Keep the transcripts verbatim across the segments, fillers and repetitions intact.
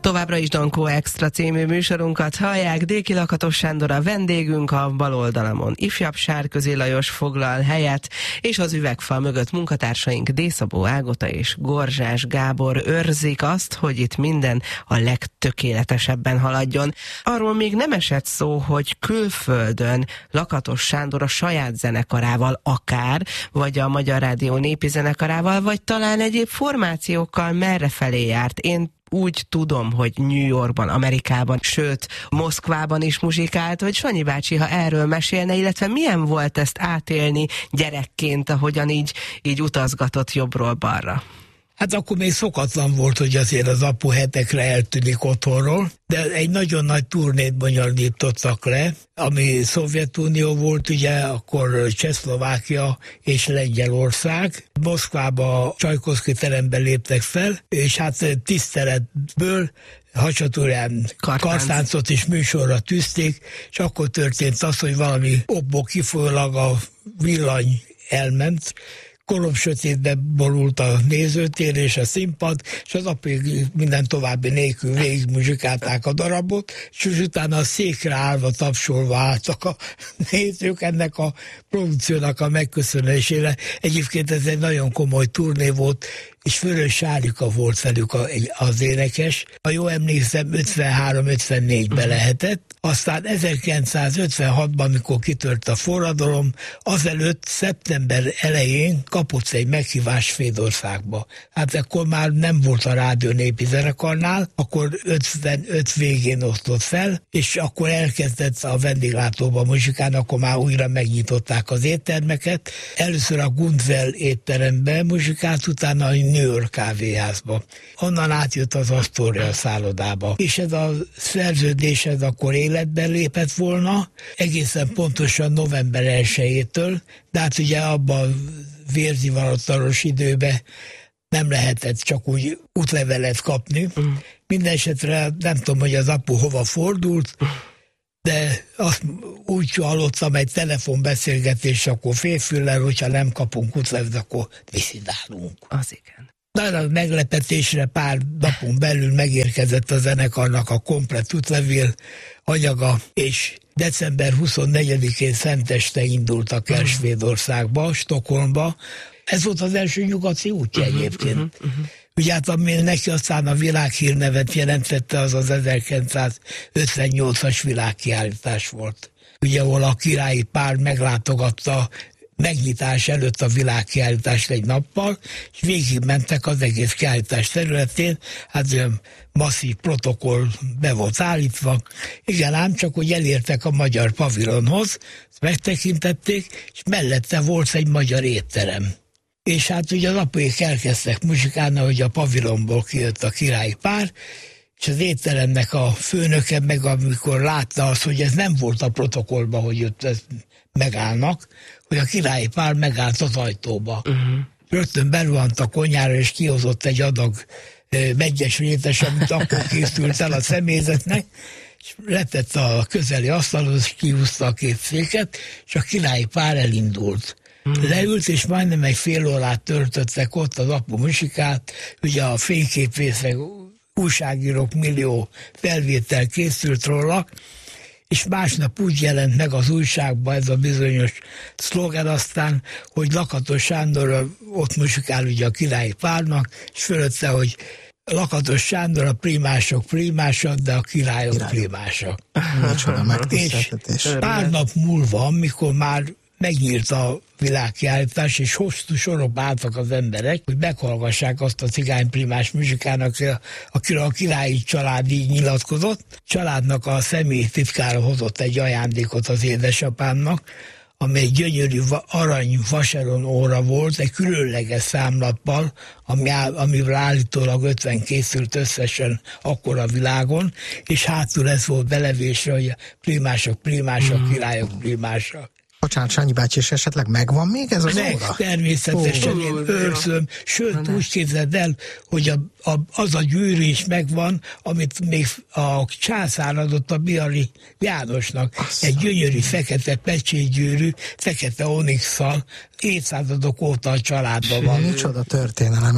Továbbra is Dankó Extra című műsorunkat hallják. Déki Lakatos Sándor a vendégünk, a bal oldalamon ifjabb Sárközi Lajos foglal helyet, és az üvegfal mögött munkatársaink D. Szabó Ágota és Gorzsás Gábor őrzik azt, hogy itt minden a legtökéletesebben haladjon. Arról még nem esett szó, hogy külföldön Lakatos Sándor a saját zenekarával akár, vagy a Magyar Rádió népi zenekarával, vagy talán egyéb formációkkal merrefelé járt. Én úgy tudom, hogy New Yorkban, Amerikában, sőt, Moszkvában is muzsikált, hogy Sanyi bácsi, ha erről mesélne, illetve milyen volt ezt átélni gyerekként, ahogyan így, így utazgatott jobbról balra? Hát akkor még szokatlan volt, hogy azért az apu hetekre eltűnik otthonról, de egy nagyon nagy turnét bonyolítottak le, ami Szovjetunió volt, ugye, akkor Csehszlovákia és Lengyelország. Moszkvába a Csajkovszki teremben léptek fel, és hát tiszteletből Hacsatúrán kartáncot is műsorra tűzték, és akkor történt az, hogy valami okból kifolyólag a villany elment, koromsötétbe borult a nézőtér és a színpad, és az apék minden további nélkül végig muzsikálták a darabot, és utána a székre állva tapsolva álltak a nézők ennek a produkciónak a megköszönésére. Egyébként ez egy nagyon komoly turné volt, és Vörös Sárika volt velük az énekes. Ha jól emlékszem, ötvenhárom ötvennégyben lehetett, aztán ezerkilencszázötvenhatban, amikor kitört a forradalom, azelőtt szeptember elején kapott egy meghívás Svédországba. Hát akkor már nem volt a Rádió Népi Zenekarnál, akkor ötvenöt végén osztott fel, és akkor elkezdett a vendéglátóba muzsikálni, akkor már újra megnyitották az éttermeket. Először a Gundvel étteremben muzsikált, utána a New York kávéházba. Onnan átjött az Astoria szállodába. És ez a szerződés ez akkor életben lépett volna, egészen pontosan november elsejétől, de hát ugye abban vérzivatalos időben nem lehetett csak úgy útlevelet kapni. Mm. Mindenesetre nem tudom, hogy az apu hova fordult, de azt úgy hallottam egy telefonbeszélgetés, akkor félfüllel, hogyha nem kapunk útlevelet, akkor diszidálunk. Az igen. De a meglepetésre pár napon belül megérkezett a zenekarnak a komplett útlevél anyaga, és december huszonnegyedikén szenteste indultak el Svédországba, Stockholmba. Ez volt az első nyugati útja uh-huh, egyébként. Uh-huh, uh-huh. Ugye hát ami neki aztán a világhírnevet jelentette, az az ezerkilencszázötvennyolcas világkiállítás volt. Ugye, ahol a királyi pár meglátogatta megnyitás előtt a világkiállítást egy nappal, és végigmentek az egész kiállítás területén, hát olyan masszív protokoll be volt állítva. Igen, ám csak, hogy elértek a magyar pavilonhoz, megtekintették, és mellette volt egy magyar étterem. És hát ugye az apuék elkezdtek muzsikálni, hogy a pavilonból kijött a királyi pár, és az étteremnek a főnöke meg amikor látta azt, hogy ez nem volt a protokollban, hogy ott megállnak, hogy a királyi pár megállt az ajtóba. Uh-huh. Rögtön beruhant a konyhára, és kihozott egy adag megyes rétes, amit akkor készült el a személyzetnek, és letette a közeli asztalhoz, és kihúzta a két széket, és a királyi pár elindult. Mm. Leült, és majdnem egy fél órát töltöttek ott az apu muzsikát, ugye a fényképvészek, újságírók millió felvétel készült róla, és másnap úgy jelent meg az újságban ez a bizonyos szlogen aztán, hogy Lakatos Sándor ott muzsikál ugye a királyi párnak, és fölötte, hogy Lakatos Sándor a primások primások, de a királyok Király. primások. És pár nap múlva, amikor már megnyílt a világkiállítás, és hosszú sorokba álltak az emberek, hogy meghallgassák azt a cigányprimás muzsikának, akire a királyi család így nyilatkozott. Családnak a személyi titkára hozott egy ajándékot az édesapámnak, ami egy gyönyörű arany vaseron óra volt, egy különleges számlappal, ami, amivel állítólag ötven készült összesen akkor a világon, és hátul ez volt belevésre, hogy a primások, primások, hmm. királyok, primások. Bocsánat, Sanyi bácsi, és esetleg megvan még ez az Meg, óra? Természetesen, én őrzöm. Sőt, úgy képzeld el, hogy a, a, az a gyűrű is megvan, amit még a császár adott a Bihari Jánosnak. Asszal. Egy gyönyörű fekete pecsétgyűrű, fekete onikszal, évszázadok óta a családban van. Micsoda történelem ez.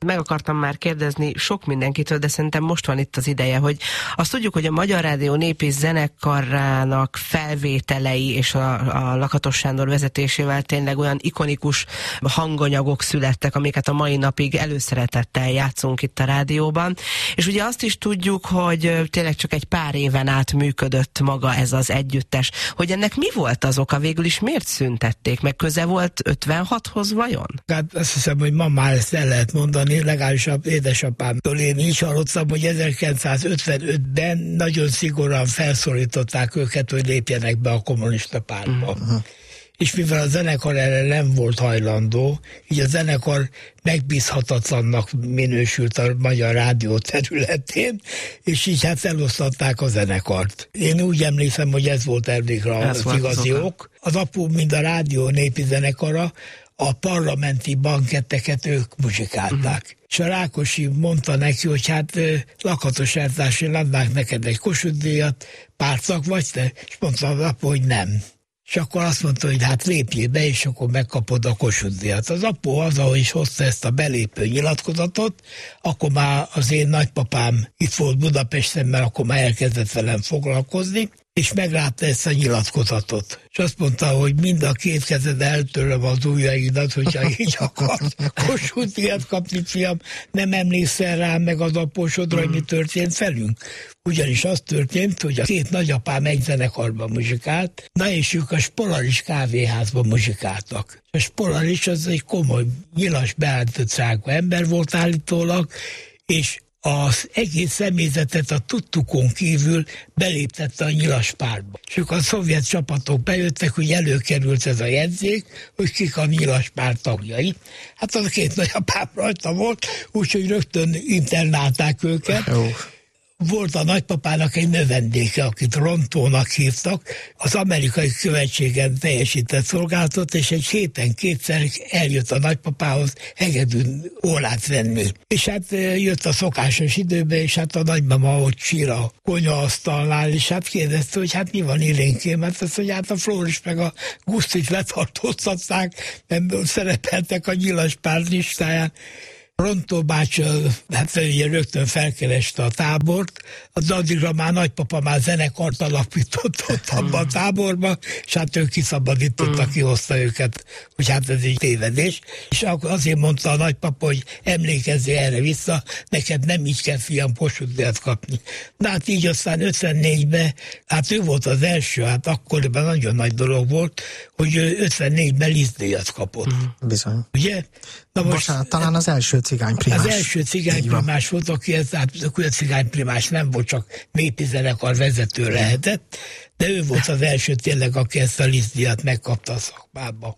Meg akartam már kérdezni sok mindenkitől, de szerintem most van itt az ideje, hogy azt tudjuk, hogy a Magyar Rádió népi zenekarának felvételei és a, a Lakatos Sándor vezetésével tényleg olyan ikonikus hanganyagok születtek, amiket a mai napig előszeretettel játszunk itt a rádióban. És ugye azt is tudjuk, hogy tényleg csak egy pár éven át működött maga ez az együttes. Hogy ennek mi volt az oka? Végül is miért szüntették? Meg köze volt ötvenhathoz vajon? Hát azt hiszem, hogy ma már ezt el lehet mondani, legalábbis az édesapámtól én is hallottam, hogy ezerkilencszázötvenötben nagyon szigorúan felszólították őket, hogy lépjenek be a kommunista pártba. Uh-huh. És mivel a zenekar erre nem volt hajlandó, így a zenekar megbízhatatlannak minősült a Magyar Rádió területén, és így hát elosztatták a zenekart. Én úgy emlékszem, hogy ez volt elvégre az igazi ok. Az apu, mind a rádió népi zenekara, a parlamenti banketteket ők muzsikálták. Uh-huh. És a Rákosi mondta neki, hogy hát Lakatos eltárs, én adnák neked egy Kossuth díjat, pártnak vagy te? És mondta az apu, hogy nem. És akkor azt mondta, hogy hát lépjél be, és akkor megkapod a Kossuth díjat. Az apu az, ahogy is hozta ezt a belépő nyilatkozatot, akkor már az én nagypapám itt volt Budapesten, mert akkor már elkezdett velem foglalkozni, és meglátta ezt a nyilatkozatot. És azt mondta, hogy mind a két kezed eltöröm az ujjaidat, hogyha így akarsz Kossuth díjat kapni, fiam, nem emlékszel rám meg az aposodra, hogy mi történt velünk. Ugyanis az történt, hogy a két nagyapám egy zenekarban muzsikált, na és ők a Spolaris kávéházban muzsikáltak. A Spolaris az egy komoly, nyilas beállítottságú ember volt állítólag, és az egész személyzetet a tudtukon kívül beléptette a nyilas pártba. És ők a szovjet csapatok bejöttek, hogy előkerült ez a jegyzék, hogy kik a nyilas párt tagjai. Hát az a két nagyapám rajta volt, úgyhogy rögtön internálták őket. Jó. Volt a nagypapának egy növendéke, akit Rontónak hívtak, az amerikai követségen teljesített szolgálatot, és egy héten kétszer eljött a nagypapához hegedűn ólát venni. És hát jött a szokásos időben, és hát a nagymama ott sír a konyaasztalnál, és hát kérdezte, hogy hát mi van Irénkém? Hát azt, hogy hát a Flóris meg a Gusztit letartóztatták, mert szerepeltek a nyilas párt listáján. Rontó bácsi, hát ugye rögtön felkereste a tábort, az addigra már nagypapa már zenekart alapított ott abban a táborban, és hát ők kiszabadította, kihozta őket, hogy hát ez egy tévedés. És akkor azért mondta a nagypapa, hogy emlékezzél erre vissza, neked nem így kell, fiam, Kossuth díjat kapni. De hát így aztán ötvennégyben, hát ő volt az első, hát akkoriban nagyon nagy dolog volt, hogy ötvennégyben Liszt-díjat kapott. Bizony. Ugye? Na most, Bocsánat, talán az első cigányprimás. Az első cigányprimás volt, aki ez, hát a cigányprimás nem volt, csak népi zenekar vezető lehetett, de ő volt az első tényleg, aki ezt a Liszt-díjat megkapta a szakmába.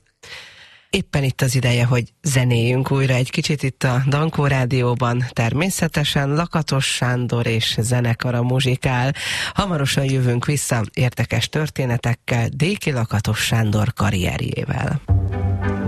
Éppen itt az ideje, hogy zenéljünk újra egy kicsit itt a Dankó Rádióban. Természetesen Lakatos Sándor és zenekara muzsikál. Hamarosan jövünk vissza érdekes történetekkel Déki Lakatos Sándor karrierjével.